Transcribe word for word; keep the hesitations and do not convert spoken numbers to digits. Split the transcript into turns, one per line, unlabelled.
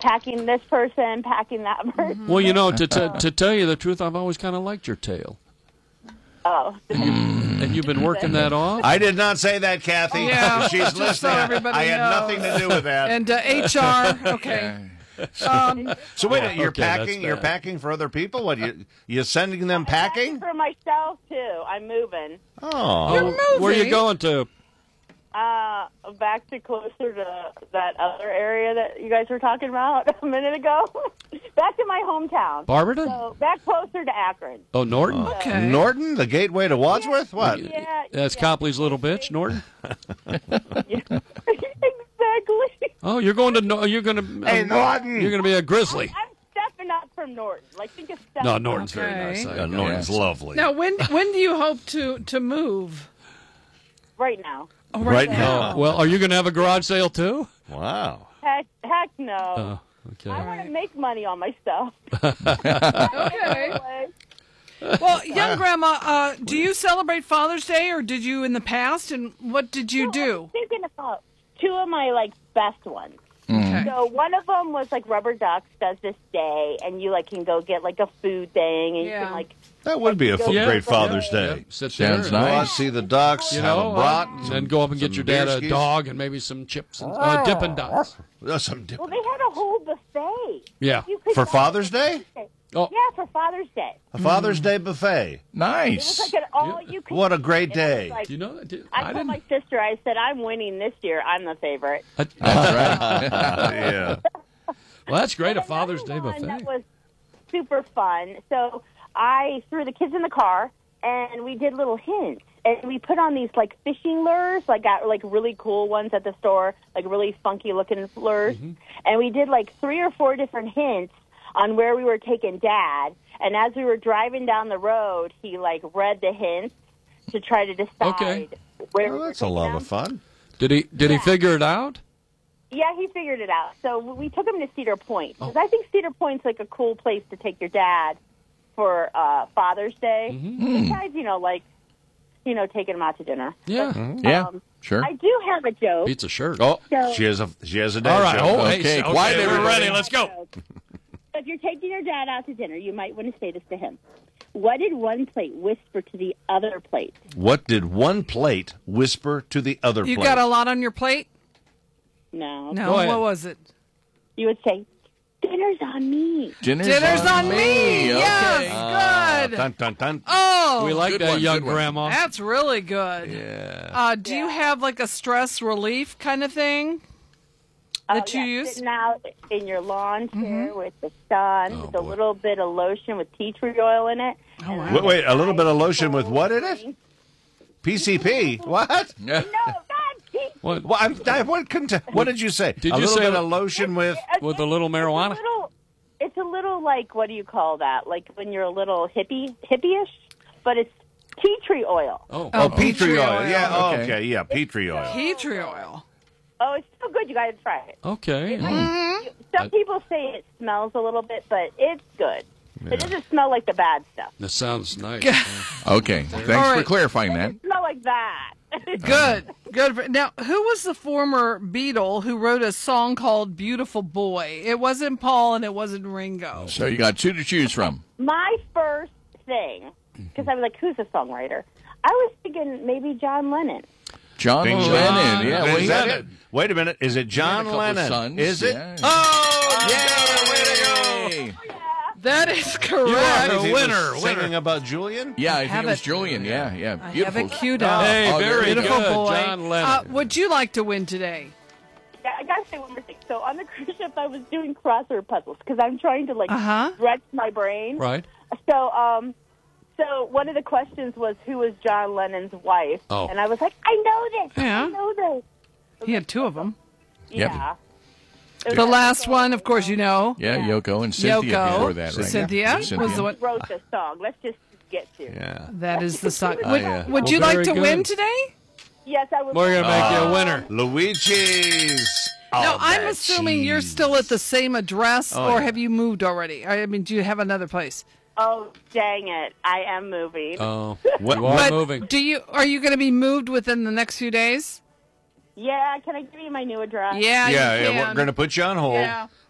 packing this person, packing that person.
Well, you know, to t- to tell you the truth, I've always kind of liked your tail.
Oh.
And you've been working that off?
I did not say that, Kathy.
Yeah,
She's
just so
listening.
everybody
I had
knows.
nothing to do with that.
And uh, H R, okay. Um,
so wait, you're
Okay, that's
packing. You're
bad.
packing for other people. What you you sending them packing?
For myself, too. I'm moving.
Oh,
You're moving.
Where are you going to?
Uh, back to closer to that other area that you guys were talking about a minute ago. Back to my hometown.
Barberton?
So back closer to Akron.
Oh, Norton?
okay.
Norton, the gateway to Wadsworth. What?
Yeah,
That's
yeah.
Copley's little bitch, Norton?
Exactly.
Oh, you're going to no- you're going to
Hey, Norton.
You're going to be a grizzly.
I'm stepping up from Norton. Like, think of stepping
No,
up.
Norton's very
Okay.
nice. I-
Uh, Norton's lovely.
Now, when when do you hope to, to move?
Right now.
Oh,
Right now.
Oh, well, are you going to have a garage sale too?
Wow.
Uh,
Heck, heck no.
Oh, okay.
I want to make money on my stuff.
Okay.
Anyway.
Well, young grandma, uh, do you celebrate Father's Day, or did you in the past? And what did you do?
Thinking about two of my like best ones.
Okay.
So one of them was like Rubber Ducks does this day, and you like can go get like a food thing, and you
Yeah.
can like
That would be a f-
Yeah.
great Father's
Yeah.
Day.
Sit there
Sounds
and,
Go
nice.
out, see the ducks,
You
have
know,
a brat,
uh, then go up and get
some
your dad a
beer skis.
dog and maybe some chips and uh, Dippin' Dots.
Uh, some dip-
well, they had a whole buffet.
Yeah.
You could
For
buy
Father's
it
Day?
Oh.
Yeah, for Father's Day.
A Father's Day buffet.
It was
Nice.
like an all you could.
What a great day.
Like,
Do you know that? Dude?
I,
I
told
didn't.
my sister, I said, I'm winning this year. I'm the favorite.
I-
That's right.
yeah.
well, that's great. A
And
Father's Day
another one
buffet.
That was super fun. So I threw the kids in the car, and we did little hints. And we put on these, like, fishing lures, like, got, like, really cool ones at the store, like, really funky-looking lures.
Mm-hmm.
And we did, like, three or four different hints on where we were taking Dad. And as we were driving down the road, he, like, read the hints to try to decide
Okay.
where
Well,
we were
that's a
taking
lot
them.
of fun.
Did he? Did he
Yeah.
figure it out?
Yeah, he figured it out. So we took him to Cedar Point
Oh.
because I think Cedar Point's like a cool place to take your dad for uh, Father's Day.
Mm-hmm.
Besides, you know, like, you know, taking him out to dinner.
Yeah.
Yeah,
Um,
sure.
I do have a joke.
Beats a shirt.
Oh,
So-
she has a she has a day.
All right.
joke.
Oh, hey,
Okay,
so-
quiet,
we're
everybody.
ready. Let's go.
So if you're taking your dad out to dinner, you might want to say this to him. What did one plate whisper to the other plate?
What did one plate whisper to the other
You
plate?
got a lot on your plate?
No.
No.
Go ahead.
What was it?
You would say, dinner's on me.
Dinner's,
Dinner's on me.
Okay.
Yes, good.
Dun, dun, dun.
Oh,
We like
Good
that,
one,
young
good one.
grandma.
that's really good.
Yeah.
Uh, do you have like a stress relief kind of thing that
Oh,
you
yeah,
use?
Sitting out in your lawn chair
Mm-hmm.
with the sun,
Oh,
with a
boy.
little bit of lotion with tea tree oil in it.
Oh, wow.
Wait, wait, a little bit of lotion with what in it? P C P. What?
Yeah.
No, not tea.
What?
Well, I'm, I, what, couldn't, what did you say?
Did
a
you
little
say-
bit of lotion with.
With a little marijuana?
It's a little, it's a little like, what do you call that? Like when you're a little hippie, hippie-ish, but it's tea tree oil.
Oh.
Oh,
Oh,
tea tree
tree
oil.
oil.
Yeah. Oh,
Okay.
okay. Yeah. Tea tree oil.
Tea tree oil.
Oh, it's so good. You got to try it.
Okay.
Mm-hmm.
Some people say it smells a little bit, but it's good. It doesn't smell like the bad stuff.
That sounds nice.
Okay. Thanks
All
for
right.
clarifying
It
that.
doesn't smell like that.
Good, good. Now, who was the former Beatle who wrote a song called "Beautiful Boy"? It wasn't Paul and it wasn't Ringo.
So you got two to choose from.
My first thing, because I was like, who's the songwriter? I was thinking maybe John Lennon.
John
Bing
Lennon.
John.
Yeah. Well,
Is
he
that
had
it? Wait a minute. Is it John
a couple of
Lennon?
sons,
Is it?
yeah.
Oh, yeah. Way to
Hey.
That is
You are
correct.
a
go. He
winner,
was
winner.
Singing about Julian?
Yeah, I
have
think it was
it.
Julian. Yeah, yeah.
I have
Beautiful.
it queued up.
Hey,
Oh,
very
Beautiful
good,
boy.
John Lennon.
Uh, would you like to win today?
Yeah, I gotta say one more thing. So on the cruise ship, I was doing crossword puzzles because I'm trying to like
Uh-huh.
stretch my brain.
Right.
So, um, so one of the questions was who was John Lennon's wife,
Oh.
and I was like, I know this.
Yeah.
I know this.
He had two of them.
Yep.
Yeah.
The last one, of course, you know.
Yeah, Yoko and Cynthia
Yoko.
before that, right?
Cynthia
Yeah.
was the one.
wrote the song. Let's just get to it.
Yeah.
That is the song.
Oh,
Would,
yeah.
would
Well,
you like
very
to
good.
win today?
Yes, I was.
We're going to make you a winner.
Luigi's.
No,
Oh,
I'm
that
assuming you're
cheese.
still at the same address,
Oh,
or
yeah.
have you moved already? I mean, do you have another place?
Oh, dang it! I am moving.
Oh,
What-
you are
But
moving.
do you? Are you going to be moved within the next few days?
Yeah, can I give you my new address?
Yeah,
Yeah,
you
yeah,
can.
we're going to put you on hold.
Yeah.